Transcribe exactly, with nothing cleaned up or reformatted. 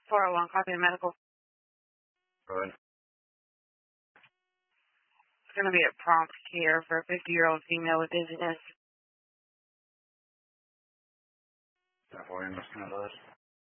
four oh one copy of medical. Good. It's going to be a prompt here for a fifty-year-old female with dizziness. That boy must know that.